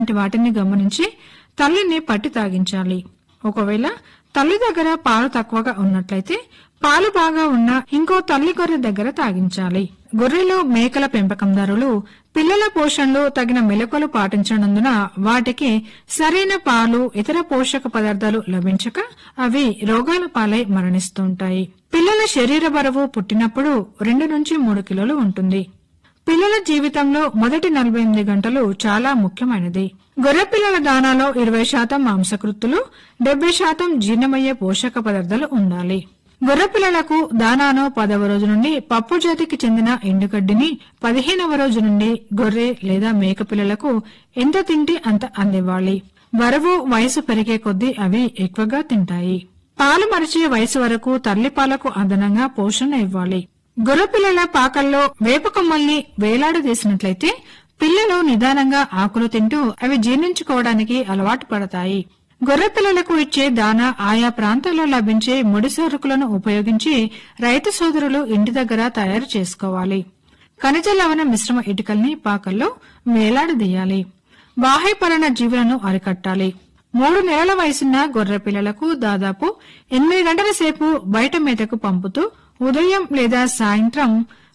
వంటి వాటిని గమనించి తల్లిని పట్టి తాగించాలి. ఒకవేళ తల్లి దగ్గర పాలు తక్కువగా ఉన్నట్లయితే పాలు బాగా ఉన్న ఇంకో తల్లి గొర్రె దగ్గర తాగించాలి. గొర్రెలు, మేకల పెంపకందారులు పిల్లల పోషణలో తగిన మెలకువలు పాటించనందున వాటికి సరైన పాలు, ఇతర పోషక పదార్థాలు లభించక అవి రోగాల పాలై మరణిస్తుంటాయి. పిల్లల శరీర బరువు పుట్టినప్పుడు 2 నుంచి 3 కిలోలు ఉంటుంది. పిల్లల జీవితంలో మొదటి 48 గంటలు చాలా ముఖ్యమైనది. గొర్రె పిల్లల దానాలో 20% మాంసకృత్తులు, 70% జీర్ణమయ్యే పోషక పదార్థాలు ఉండాలి. గొర్రె పిల్లలకు దానాను 10వ రోజు నుండి పప్పు జాతికి చెందిన ఎండుగడ్డిని, 15వ రోజు నుండి గొర్రె లేదా మేక పిల్లలకు ఎంత తింటే అంత అందివ్వాలి. బరువు, వయసు పెరిగే కొద్దీ అవి ఎక్కువగా తింటాయి. పాలు మరిచే వయసు వరకు తల్లిపాలకు అదనంగా పోషణ ఇవ్వాలి. గొర్రె పిల్లల పాకల్లో వేప కొమ్మల్ని వేలాడదీసినట్లయితే పిల్లలు నిదానంగా ఆకులు తింటూ అవి జీర్ణించుకోవడానికి అలవాటు పడతాయి. గొర్రె పిల్లలకు ఇచ్చే దానా ఆయా ప్రాంతాల్లో లభించే ముడి సరుకులను ఉపయోగించి రైతు సోదరులు ఇంటి దగ్గర తయారు చేసుకోవాలి. ఖనిజ లవణ మిశ్రమ ఇటుకల్ని పాకల్లో వేలాడదీయాలి. బాహ్యపరణ జీవులను అరికట్టాలి. 3 నెలల వయసున్న గొర్రె పిల్లలకు దాదాపు 8 గంటల సేపు బయట మేతకు పంపుతూ ఉదయం లేదా సాయంత్రం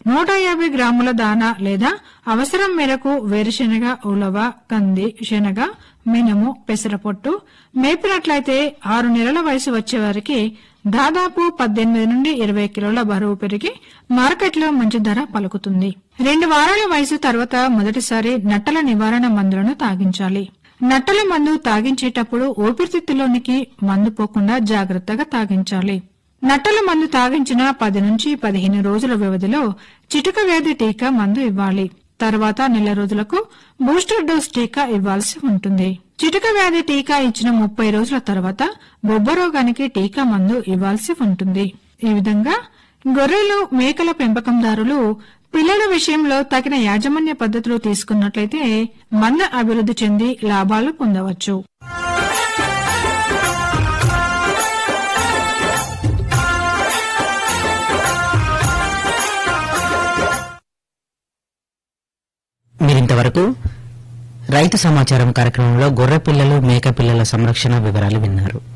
150 గ్రాముల దానా లేదా అవసరం మేరకు వేరుశెనగ, ఉలవ, కంది, శనగ, మినుము, పెసరపొట్టు మేపినట్లయితే 6 నెలల వయసు వచ్చే వారికి దాదాపు 18 నుండి 20 కిలోల బరువు పెరిగి మార్కెట్లో మంచి ధర పలుకుతుంది. 2 వారాల వయసు తర్వాత మొదటిసారి నట్టల నివారణ మందులను తాగించాలి. నట్టల మందు తాగించేటప్పుడు ఊపిరితిత్తులోనికి మందు పోకుండా జాగ్రత్తగా తాగించాలి. నట్టల మందు తాగించిన 10 నుంచి 15 రోజుల వ్యవధిలో చిటుక వ్యాధి టీకా మందు ఇవ్వాలి. తర్వాత నెల రోజులకు బూస్టర్ డోస్ టీకా ఇవ్వాల్సి ఉంటుంది. చిటుక వ్యాధి టీకా ఇచ్చిన 30 రోజుల తర్వాత బొబ్బ రోగానికి టీకా మందు ఇవ్వాల్సి ఉంటుంది. ఈ విధంగా గొర్రెలు, మేకల పెంపకందారులు పిల్లల విషయంలో తగిన యాజమాన్య పద్ధతులు తీసుకున్నట్లయితే మంద అభివృద్ధి చెంది లాభాలు పొందవచ్చు. మీరింతవరకు రైతు సమాచారం కార్యక్రమంలో గొర్రె పిల్లలు, మేక పిల్లల సంరక్షణ వివరాలు విన్నారు.